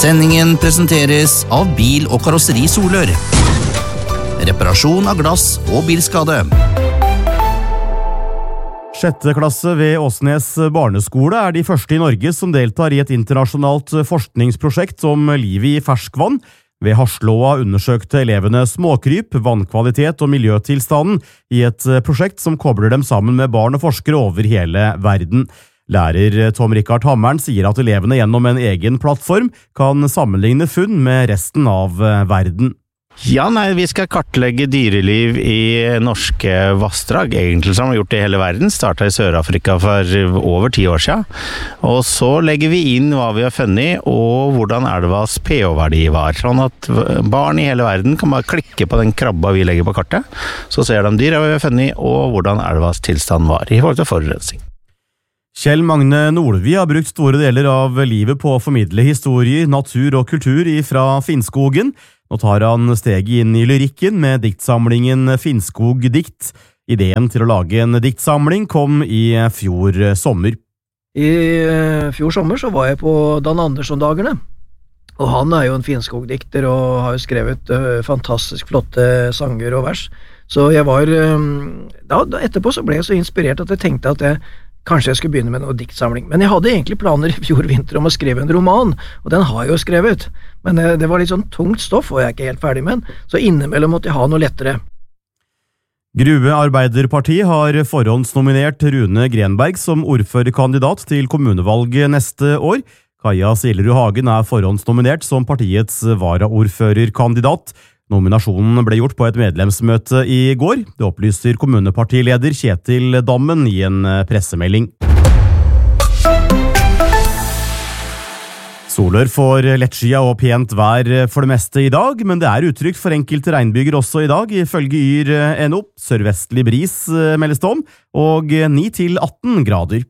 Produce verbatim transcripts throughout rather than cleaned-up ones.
Sendingen presenteres av Bil- og Karosseri Solør. Reparasjon av glass og bilskade. Sjette klasse ved Åsnes barneskole er de første i Norge som deltar i et internasjonalt forskningsprosjekt om livet i ferskvann. Ved Haslåa undersøkte elevene småkryp, vannkvalitet og miljøtilstanden i et prosjekt som kobler dem sammen med barn og forskere over hele verden. Lærer Tom Rikard Hammeren sier at elevene gjennom en egen plattform kan sammenligne funn med resten av verden. Ja, nei, vi skal kartlegge dyreliv i norske vassdrag, egentlig som vi har gjort det i hele verden. Startet i Sør-Afrika for over ti år siden. Og så legger vi inn hva vi har funnet, og hvordan elvas pH-verdi var. Sånn at barn i hele verden kan bare klikke på den krabba vi legger på kartet, så ser de dyra vi har funnet, og hvordan elvas tilstand var i forhold til forurensning. Kjell Magne Nordvi har brukt store deler av livet på å formidle historier, natur og kultur fra Finnskogen. Nå tar han steget inn i lyrikken med diktsamlingen Finnskog dikt. Ideen til å lage en diktsamling kom i fjor sommer. I fjor sommer så var jeg på Dan Andersson-dagerne, og han er jo en Finnskog-dikter og har jo skrevet uh, fantastisk flotte sanger og vers. Så jeg var, um, da, etterpå så ble jeg så inspirert at jeg tenkte at jeg kanskje jeg skulle begynne med noe diktsamling. Men jeg hadde egentlig planer i fjor vinter om å skrive en roman, og den har jeg jo skrevet. Men det var litt sånn tungt stoff, og jeg er ikke helt ferdig med den, så innimellom måtte jeg ha noe lettere. Grue Arbeiderparti har forhåndsnominert Rune Grenberg som ordførerkandidat til kommunevalget neste år. Kaja Silerud Hagen er forhåndsnominert som partiets varaordførerkandidat. Nominasjonen ble gjort på et medlemsmøte i går. Det opplyser kommunepartileder Kjetil Dammen i en pressemelding. Solør får lettskia og pent vær for det meste i dag, men det er utrygt for enkelte regnbyger også i dag, ifølge yr punkt no. Sørvestlig bris meldes det om, og ni til atten grader.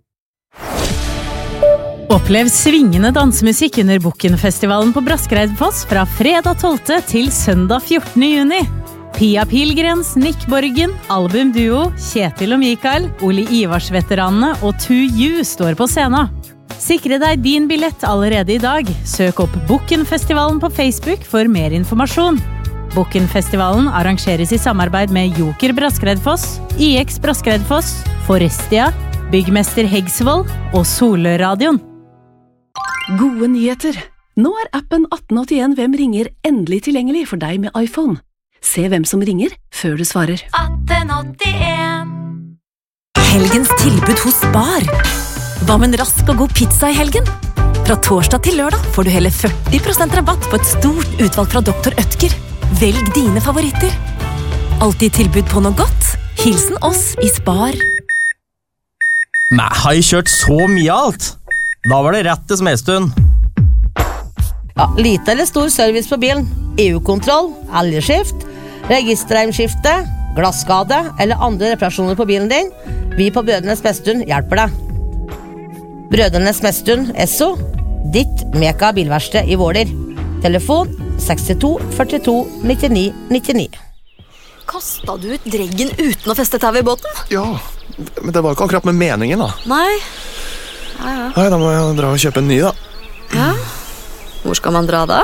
Opplev svingende dansemusikk under Bukkenfestivalen på Braskereidfoss fra fredag tolvte til søndag fjortende juni. Pia Pilgrens, Nick Borgen, albumduo, Kjetil og Mikael, Oli Ivars-veteranene og To You står på scenen. Sikre deg din billett allerede i dag. Søk opp Bukkenfestivalen på Facebook for mer informasjon. Bukkenfestivalen arrangeres i samarbeid med Joker Braskereidfoss, I X Braskereidfoss, Forestia, Byggmester Heggsvold og Solørradioen. Gode nyheter! Nå er appen atten åttien Hvem ringer endelig tilgjengelig for deg med iPhone. Se hvem som ringer før du svarer. atten åttien Helgens tilbud hos Spar. Hva med en rask og god pizza i helgen? Fra torsdag til lørdag får du hele førti prosent rabatt på et stort utvalg fra doktor Ødker. Velg dine favoritter. Alltid tilbud på noe godt. Hilsen oss i Spar. Nei, har jeg kjørt så mye alt? Da var det rett til Smedstuen. Ja, lite eller stor service på bilen. E U-kontroll, elgskift, registerheimskifte, glasskade eller andre reparasjoner på bilen din. Vi på Brødrenes Smedstuen hjelper deg. Brødrenes Smedstuen, Esso, ditt Meka bilverksted i Våler. Telefon sekstito førtito nittini nittini. Kastet du ut dreggen uten å feste tau i båten? Ja, men det var jo ikke akkurat med meningen da. Nei. Ja, ja. Nei, da må jeg dra og kjøpe en ny da. Ja. Hvor skal man dra da?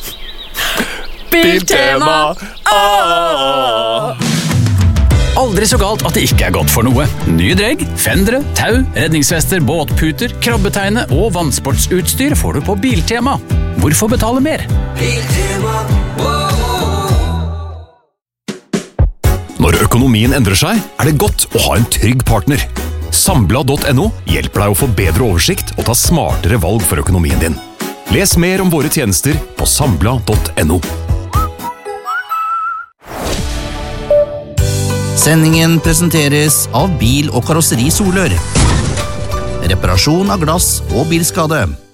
Biltema! Ah! Aldri så galt at det ikke er godt for noe. Nye dregg, fendere, tau, redningsvester, båtputer, krabbeteine og vannsportsutstyr får du på Biltema. Hvorfor betale mer? Biltema, Når økonomien endrer seg, er det godt å ha en trygg partner. Sambla punktum no hjelper deg å få bedre oversikt og ta smartere valg for økonomien din. Les mer om våre tjenester på Sambla punktum no. Sendingen presenteres av Bil- og Karosseri Solør. Reparasjon av glass og bilskade.